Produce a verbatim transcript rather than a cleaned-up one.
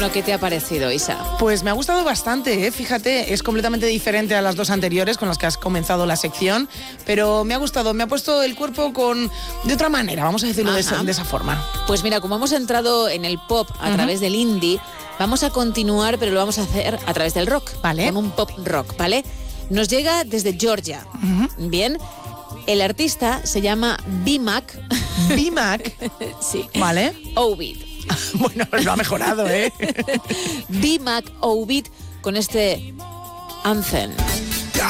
Bueno, ¿qué te ha parecido, Isa? Pues me ha gustado bastante, ¿eh? Fíjate, es completamente diferente a las dos anteriores con las que has comenzado la sección, pero me ha gustado, me ha puesto el cuerpo con de otra manera, vamos a decirlo de esa, de esa forma. Pues mira, como hemos entrado en el pop a uh-huh. través del indie, vamos a continuar, pero lo vamos a hacer a través del rock, ¿vale? Con un pop rock, ¿vale? Nos llega desde Georgia, uh-huh. Bien. El artista se llama B-Mac. ¿B-Mac? Sí. ¿Vale? Ovid. Bueno, lo ha mejorado, ¿eh? B-Mac Ovid con este Anthem.